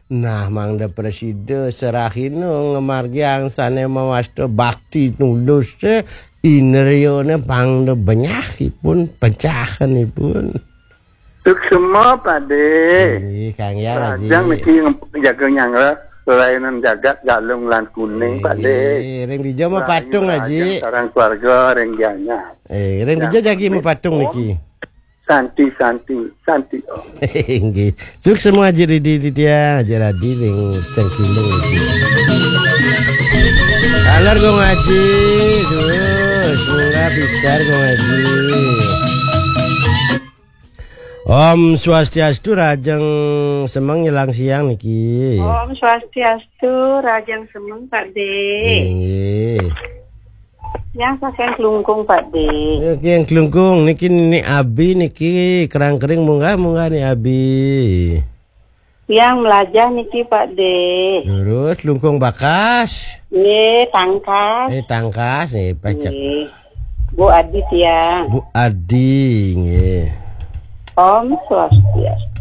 Nah, mangda presiden serahino ngemargiang sane mawasto bakti nulus inerione pangda benyakipun pecahanipun. Semua Pakde. Kang ya Rajang niki jaga nyangla kelainan jagat galung lan kuning Pakde. Reng dijo mah patung aji. Sarang keluarga reng janya. Reng dijo jagi mah patung niki. Santi. Oh. Nggih. Suk semua aja di dia aja radi ring cengkilung iki. Kalar go ngaji, terus enggak bisa go ngaji. Om Swastiastu Rajeng Semeng nyelang siang niki. Om Swastiastu Rajeng Semeng Pakde. Nggih. Yang saking kelungkung Pakde. Niki yang kelungkung niki ni Abi niki kerang kering munggah nih Abi. Yang melajah niki Pakde. Terus lungkung bakas. Tangkas. Tangkas nih pacak. Bu Adi tiang. Bu Adi nggih. Om Swastiastu.